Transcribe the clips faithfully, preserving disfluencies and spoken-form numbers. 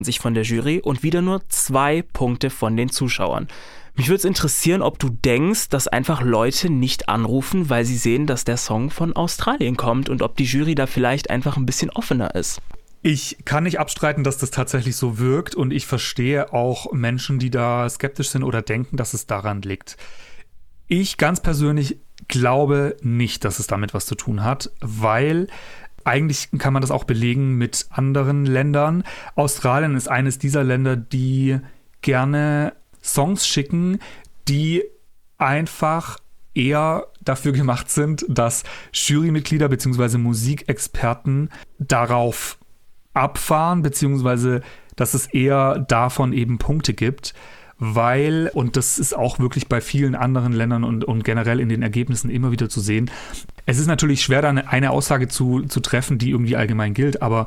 sich von der Jury und wieder nur zwei Punkte von den Zuschauern. Mich würde es interessieren, ob du denkst, dass einfach Leute nicht anrufen, weil sie sehen, dass der Song von Australien kommt und ob die Jury da vielleicht einfach ein bisschen offener ist. Ich kann nicht abstreiten, dass das tatsächlich so wirkt und ich verstehe auch Menschen, die da skeptisch sind oder denken, dass es daran liegt. Ich ganz persönlich glaube nicht, dass es damit was zu tun hat, weil eigentlich kann man das auch belegen mit anderen Ländern. Australien ist eines dieser Länder, die gerne Songs schicken, die einfach eher dafür gemacht sind, dass Jurymitglieder bzw. Musikexperten darauf abfahren, beziehungsweise dass es eher davon eben Punkte gibt, weil, und das ist auch wirklich bei vielen anderen Ländern und, und generell in den Ergebnissen immer wieder zu sehen, es ist natürlich schwer, dann eine Aussage zu, zu treffen, die irgendwie allgemein gilt, aber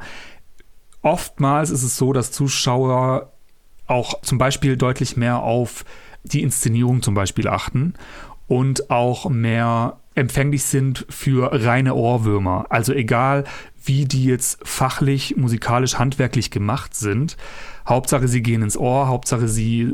oftmals ist es so, dass Zuschauer auch zum Beispiel deutlich mehr auf die Inszenierung zum Beispiel achten und auch mehr empfänglich sind für reine Ohrwürmer. Also egal, wie die jetzt fachlich, musikalisch, handwerklich gemacht sind. Hauptsache, sie gehen ins Ohr, Hauptsache, sie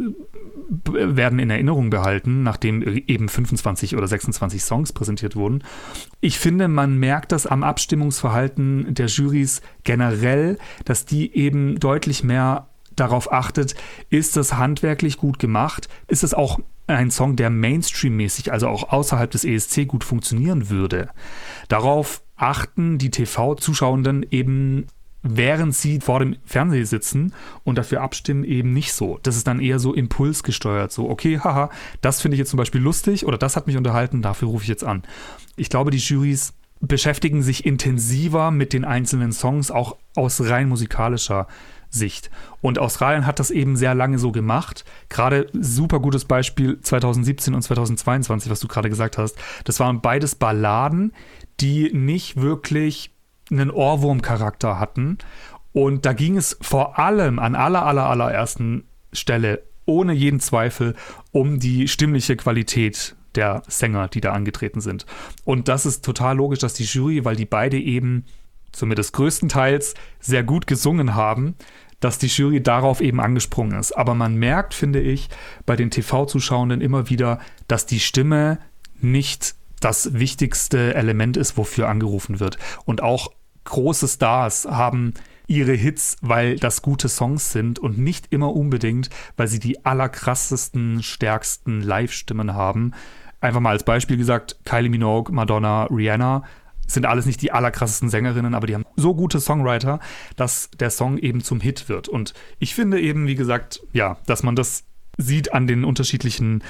werden in Erinnerung behalten, nachdem eben fünfundzwanzig oder sechsundzwanzig Songs präsentiert wurden. Ich finde, man merkt das am Abstimmungsverhalten der Jurys generell, dass die eben deutlich mehr darauf achtet, ist das handwerklich gut gemacht, ist es auch ein Song, der Mainstream-mäßig, also auch außerhalb des E S C gut funktionieren würde. Darauf achten die T V-Zuschauenden eben, während sie vor dem Fernseher sitzen und dafür abstimmen, eben nicht so. Das ist dann eher so impulsgesteuert, so okay, haha, das finde ich jetzt zum Beispiel lustig oder das hat mich unterhalten, dafür rufe ich jetzt an. Ich glaube, die Jurys beschäftigen sich intensiver mit den einzelnen Songs, auch aus rein musikalischer Sicht. Und Australien hat das eben sehr lange so gemacht. Gerade super gutes Beispiel zwanzig siebzehn und zwanzig zweiundzwanzig, was du gerade gesagt hast. Das waren beides Balladen, die nicht wirklich einen Ohrwurm-Charakter hatten. Und da ging es vor allem an aller, aller, allerersten Stelle, ohne jeden Zweifel, um die stimmliche Qualität der Sänger, die da angetreten sind. Und das ist total logisch, dass die Jury, weil die beide eben zumindest größtenteils sehr gut gesungen haben, dass die Jury darauf eben angesprungen ist. Aber man merkt, finde ich, bei den T V-Zuschauenden immer wieder, dass die Stimme nicht das wichtigste Element ist, wofür angerufen wird. Und auch große Stars haben ihre Hits, weil das gute Songs sind und nicht immer unbedingt, weil sie die allerkrassesten, stärksten Live-Stimmen haben. Einfach mal als Beispiel gesagt, Kylie Minogue, Madonna, Rihanna sind alles nicht die allerkrassesten Sängerinnen, aber die haben so gute Songwriter, dass der Song eben zum Hit wird. Und ich finde eben, wie gesagt, ja, dass man das sieht an den unterschiedlichen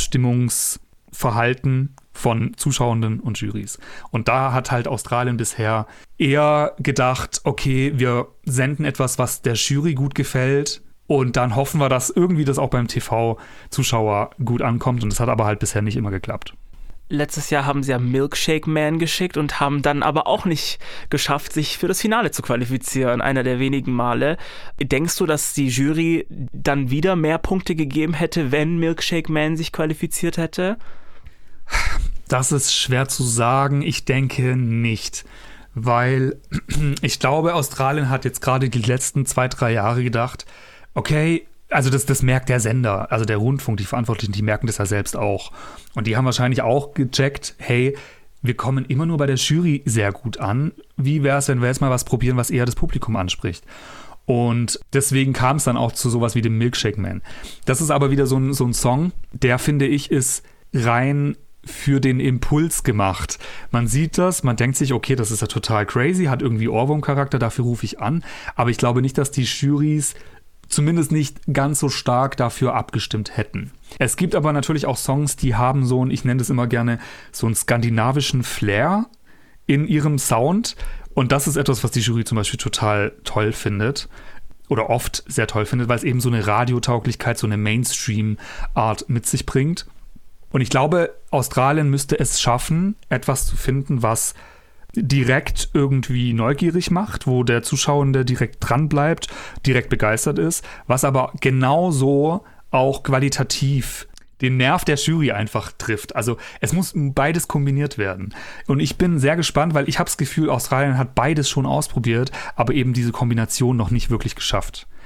Abstimmungsverhalten von Zuschauenden und Jurys. Und da hat halt Australien bisher eher gedacht, okay, wir senden etwas, was der Jury gut gefällt und dann hoffen wir, dass irgendwie das auch beim T V-Zuschauer gut ankommt. Und das hat aber halt bisher nicht immer geklappt. Letztes Jahr haben sie ja Milkshake Man geschickt und haben dann aber auch nicht geschafft, sich für das Finale zu qualifizieren, einer der wenigen Male. Denkst du, dass die Jury dann wieder mehr Punkte gegeben hätte, wenn Milkshake Man sich qualifiziert hätte? Das ist schwer zu sagen. Ich denke nicht, weil ich glaube, Australien hat jetzt gerade die letzten zwei, drei Jahre gedacht, okay, also das, das merkt der Sender, also der Rundfunk, die Verantwortlichen, die merken das ja selbst auch. Und die haben wahrscheinlich auch gecheckt, hey, wir kommen immer nur bei der Jury sehr gut an. Wie wäre es, wenn wir jetzt mal was probieren, was eher das Publikum anspricht? Und deswegen kam es dann auch zu sowas wie dem Milkshake Man. Das ist aber wieder so ein, so ein Song, der, finde ich, ist rein für den Impuls gemacht. Man sieht das, man denkt sich, okay, das ist ja total crazy, hat irgendwie Ohrwurm-Charakter, dafür rufe ich an. Aber ich glaube nicht, dass die Jurys zumindest nicht ganz so stark dafür abgestimmt hätten. Es gibt aber natürlich auch Songs, die haben so einen, ich nenne das immer gerne, so einen skandinavischen Flair in ihrem Sound. Und das ist etwas, was die Jury zum Beispiel total toll findet. Oder oft sehr toll findet, weil es eben so eine Radiotauglichkeit, so eine Mainstream-Art mit sich bringt. Und ich glaube, Australien müsste es schaffen, etwas zu finden, was direkt irgendwie neugierig macht, wo der Zuschauende direkt dran bleibt, direkt begeistert ist, was aber genauso auch qualitativ den Nerv der Jury einfach trifft. Also es muss beides kombiniert werden. Und ich bin sehr gespannt, weil ich habe das Gefühl, Australien hat beides schon ausprobiert, aber eben diese Kombination noch nicht wirklich geschafft.